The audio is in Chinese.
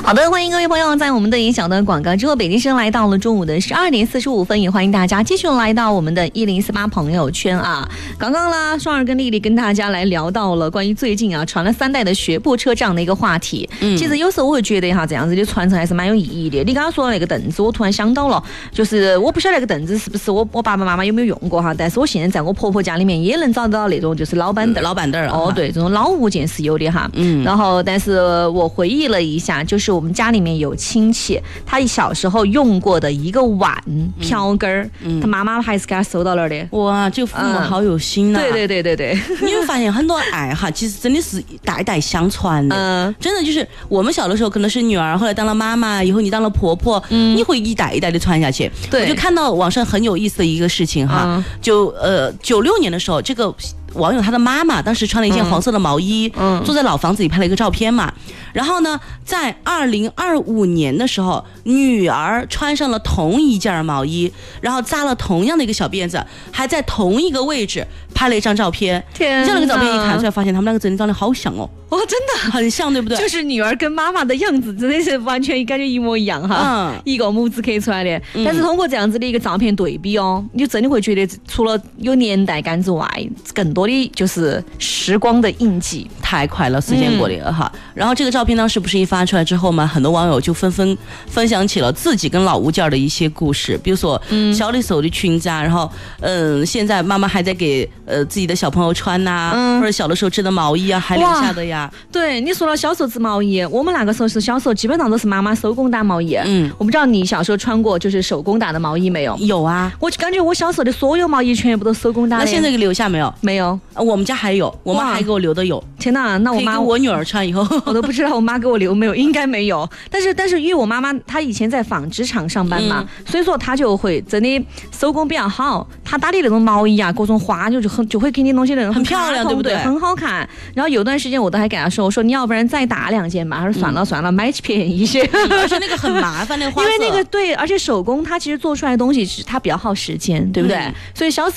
好的，欢迎各位朋友在我们的一小段广告之后，北京时间来到了中午的12点45分，也欢迎大家继续来到我们的1048朋友圈啊。刚刚啦，双儿跟丽丽跟大家来聊到了关于最近啊传了3代的学步车这样的一个话题。其实有时候我会觉得哈，这样子的传承还是蛮有意义的。你刚刚说的那个凳子，我突然想到了，就是我不晓得那个凳子是不是我爸爸妈妈有没有用过哈，但是我现在在我婆婆家里面也能找到那种就是老板凳。 老板凳哦，对，这种老物件是有的哈。然后但是我回忆了一下，就是我们家里面有亲戚，他小时候用过的一个碗瓢根儿，他妈妈还是给他收到那儿的。 哇，这个父母好有心呐！ 对， 你会发现很多爱哈，其实真的是代代相传的。真的就是我们小的时候可能是女儿，后来当了妈妈，以后你当了婆婆，你会一代一代的传下去。我就看到网上很有意思的一个事情哈，就96年的时候，这个网友他的妈妈当时穿了一件黄色的毛衣，坐在老房子里拍了一个照片嘛。然后呢，在2025年的时候，女儿穿上了同一件毛衣，然后扎了同样的一个小辫子，还在同一个位置拍了一张照片。天，这样的一个照片一看出来，发现他们两个真的长得好像哦。 哦，真的很像，对不对？ 就是女儿跟妈妈的样子真的是完全感觉一模一样哈，一个母子刻出来的。但是通过这样子的一个照片对比哦，你就真的会觉得除了有年代感之外，更多的就是时光的印记。 太快了，时间过得哈。然后这个照片当时不是一发出来之后嘛，很多网友就纷纷分享起了自己跟老物件的一些故事，比如说小的时候的裙子啊，然后现在妈妈还在给自己的小朋友穿呐，或者小的时候织的毛衣啊，还留下的呀。 对，你说到小时候织毛衣，我们那个时候是小时候基本上都是妈妈手工打毛衣。我不知道你小时候穿过就是手工打的毛衣没有？ 有啊， 我感觉我小时候的所有毛衣全部都手工打的。 那现在给留下没有？ 没有， 我们家还有，我妈还给我留的有。 天哪，那我妈给我女儿穿以后， 我都不知道我妈给我留没有，应该没有。但是因为我妈妈她以前在纺织厂上班嘛，所以说她就会真的手工比较好，她打的那种毛衣啊，各种花就会给你弄些那种很漂亮，对不对？ 很好看。然后有段时间我都还给她说，我说你要不然再打2件吧，她说算了，买便宜一些。 而且那个很麻烦，那个花色。 因为那个对，而且手工它其实做出来的东西它比较耗时间，对不对？所以小时